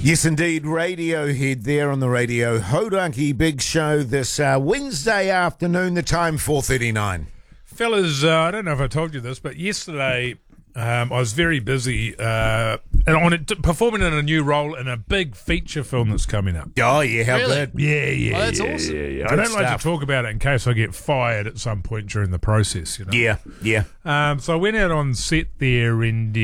Yes, indeed. Radiohead there on the Radio Hodunky Big Show this Wednesday afternoon, the time 4:39. Fellas, I don't know if I told you this, but yesterday I was very busy performing in a new role in a big feature film that's coming up. Oh, yeah, how Really? good. Yeah. Oh, that's awesome. Yeah. I don't like to talk about it in case I get fired at some point during the process, you know. Yeah. So I went out on set there and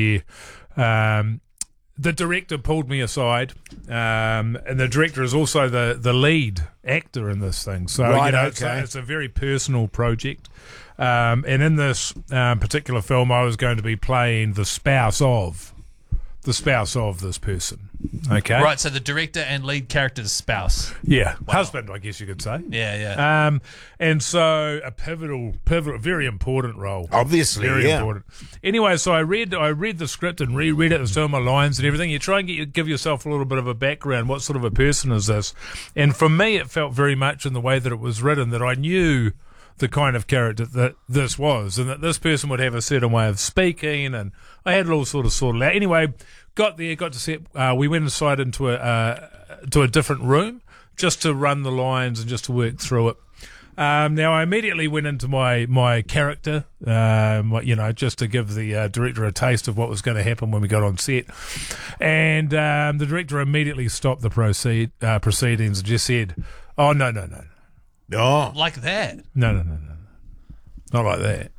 the director pulled me aside, and the director is also the lead actor in this thing. So, Right, okay. It's a very personal project. And in this particular film, I was going to be playing the spouse of this person. Okay. Right, so the director and lead character's spouse. Yeah. Husband, I guess you could say. Yeah. And so a pivotal, very important role. Obviously, Very yeah. important. Anyway, so I read the script and reread it and some of my lines and everything. You try and give yourself a little bit of a background. What sort of a person is this? And for me, it felt very much in the way that it was written that I knew the kind of character that this was, and that this person would have a certain way of speaking, and I had it all sort of sorted out. Anyway, got to set. We went inside into a different room just to run the lines and just to work through it. Now I immediately went into my character, just to give the director a taste of what was going to happen when we got on set, and the director immediately stopped the proceedings and just said, "Oh no. Oh, Like that. No. Not like that.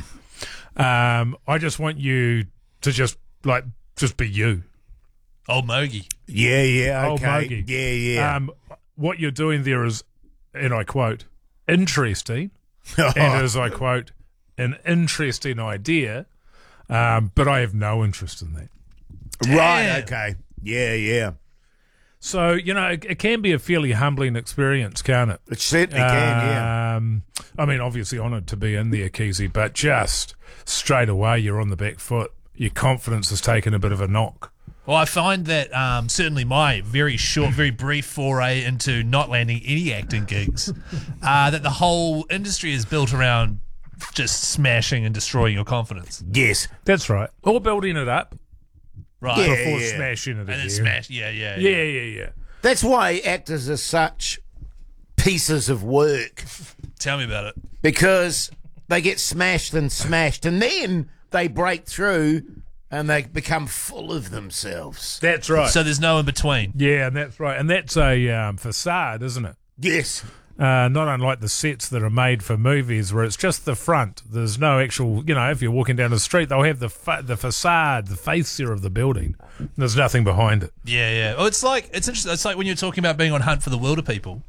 I just want you to just be you. Old Mogi. yeah, Old okay. Mogi. Yeah. What you're doing there is, and I quote, interesting, and as I quote, an interesting idea, but I have no interest in that. Right, Damn. okay. Yeah. So, it can be a fairly humbling experience, can't it? It certainly can, yeah. I mean, obviously honoured to be in there, Keezy, but just straight away you're on the back foot. Your confidence has taken a bit of a knock. Well, I find that certainly my very short, very brief foray into not landing any acting gigs, that the whole industry is built around just smashing and destroying your confidence. Yes. That's right. Or building it up Right. Yeah. before smashing it And then again. smash. Yeah. Yeah. That's why actors are such pieces of work, Tell me about it. because they get smashed and then they break through and they become full of themselves. That's right. So there's no in between. Yeah, and that's right. And that's a facade, isn't it? Yes. Not unlike the sets that are made for movies where it's just the front. There's no actual, if you're walking down the street, they'll have the facade, the fascia of the building. There's nothing behind it. Yeah. Oh, it's interesting. It's like when you're talking about being on Hunt for the Wilder People,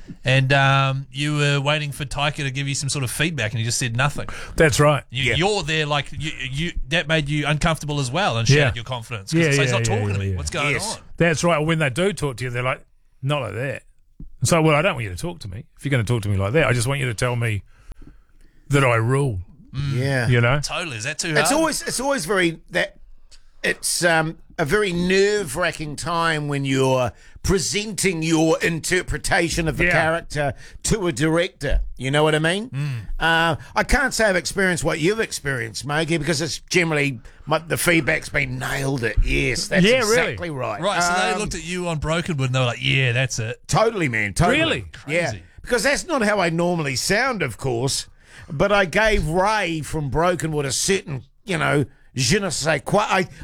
and you were waiting for Taika to give you some sort of feedback, and he just said nothing. That's right. You're there, like you that made you uncomfortable as well, and shattered your confidence. 'Cause it's like, he's not talking to me. What's going on? That's right. When they do talk to you, they're like, not like that. So, well, I don't want you to talk to me. If you're going to talk to me like that, I just want you to tell me that I rule. Yeah. Totally. Is that too hard? It's always very that it's a very nerve-wracking time when you're presenting your interpretation of the character to a director. You know what I mean? I can't say I've experienced what you've experienced, Mogi, because it's generally the feedback's been nailed it. Yes, that's exactly right. Right, so they looked at you on Brokenwood and they were like, yeah, that's it. Totally, man. Totally. Really? Yeah. Crazy. Because that's not how I normally sound, of course. But I gave Ray from Brokenwood a certain, je ne sais quoi.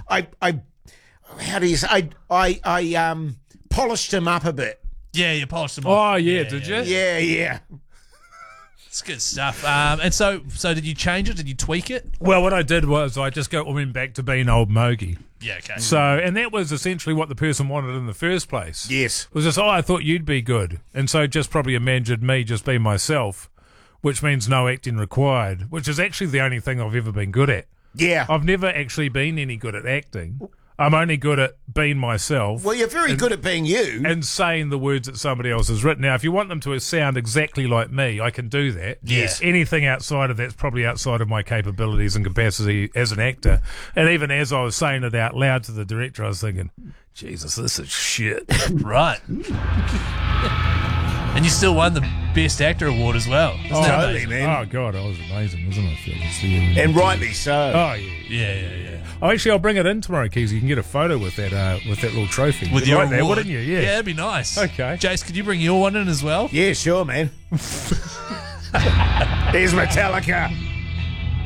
How do you say? I polished him up a bit. Yeah, you polished them Oh, off. yeah, did you? Yeah. It's good stuff. And so did you change it? Did you tweak it? Well, what I did was I just went back to being old Mogi. Yeah, okay. So, and that was essentially what the person wanted in the first place. Yes. It was just, I thought you'd be good. And so just probably imagined me just being myself, which means no acting required, which is actually the only thing I've ever been good at. Yeah. I've never actually been any good at acting. I'm only good at being myself. Well, you're very good at being you. And saying the words that somebody else has written. Now, if you want them to sound exactly like me, I can do that. Yes. Anything outside of that's probably outside of my capabilities and capacity as an actor. And even as I was saying it out loud to the director, I was thinking, Jesus, this is shit. Right. And you still won the Best Actor award as well. Isn't that Totally, amazing? man. Oh, God, I was amazing, wasn't I, Phil? And rightly so. Oh, yeah. Yeah. I'll bring it in tomorrow, Keys. You can get a photo with that little trophy. With You'd your like that, award. wouldn't you? Yeah, that'd be nice. Okay. Jace, could you bring your one in as well? Yeah, sure, man. Here's Metallica.